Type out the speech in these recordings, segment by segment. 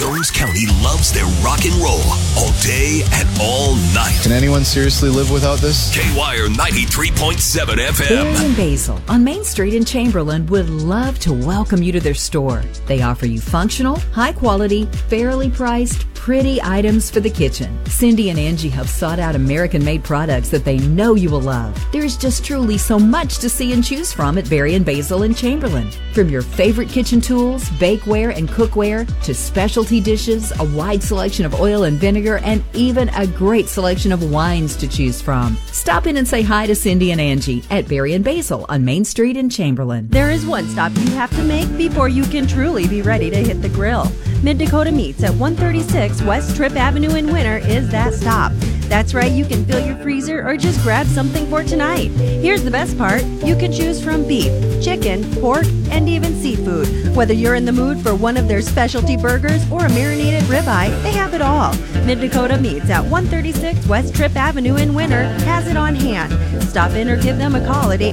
Jones County loves their rock and roll all day and all night. Can anyone seriously live without this? K-Wire 93.7 FM. Barry and Basil on Main Street in Chamberlain would love to welcome you to their store. They offer you functional, high quality, fairly priced, pretty items for the kitchen. Cindy and Angie have sought out American-made products that they know you will love. There's just truly so much to see and choose from at Barry and Basil in Chamberlain. From your favorite kitchen tools, bakeware and cookware, to specialty dishes, a wide selection of oil and vinegar, and even a great selection of wines to choose from. Stop in and say hi to Cindy and Angie at Barry and Basil on Main Street in Chamberlain. There is one stop you have to make before you can truly be ready to hit the grill. Mid-Dakota Meats at 136 West Tripp Avenue in Winter is that stop. That's right, you can fill your freezer or just grab something for tonight. Here's the best part, you can choose from beef, chicken, pork, and even seafood. Whether you're in the mood for one of their specialty burgers or a marinated ribeye, they have it all. Mid-Dakota Meats at 136 West Tripp Avenue in Winter has it on hand. Stop in or give them a call at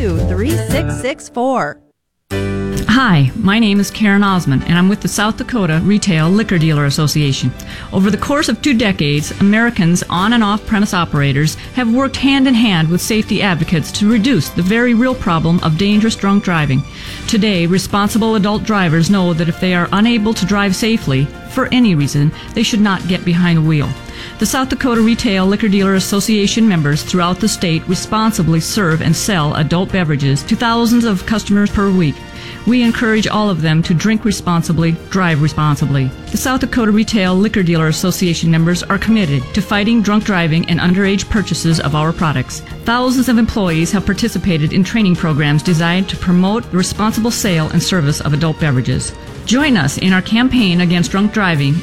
842-3664. Hi, my name is Karen Osmond, and I'm with the South Dakota Retail Liquor Dealer Association. Over the course of 2 decades, Americans on and off-premise operators have worked hand in hand with safety advocates to reduce the very real problem of dangerous drunk driving. Today, responsible adult drivers know that if they are unable to drive safely, for any reason, they should not get behind a wheel. The South Dakota Retail Liquor Dealer Association members throughout the state responsibly serve and sell adult beverages to thousands of customers per week. We encourage all of them to drink responsibly, drive responsibly. The South Dakota Retail Liquor Dealer Association members are committed to fighting drunk driving and underage purchases of our products. Thousands of employees have participated in training programs designed to promote the responsible sale and service of adult beverages. Join us in our campaign against drunk driving